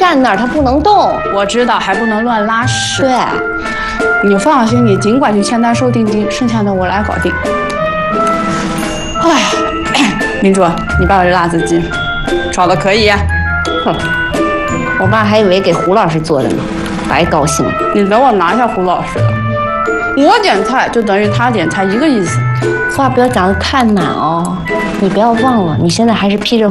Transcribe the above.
站那儿，它不能动。 我知道，还不能乱拉屎。 对， 你放心，你尽管去签单收定金，剩下的我来搞定。哎呀，民主，你爸爸这辣子鸡炒的可以呀。 哼，我爸还以为给胡老师做的呢，白高兴了。 你等我拿下胡老师的，我点菜就等于他点菜一个意思。 话不要讲得太满哦，你不要忘了，你现在还是披着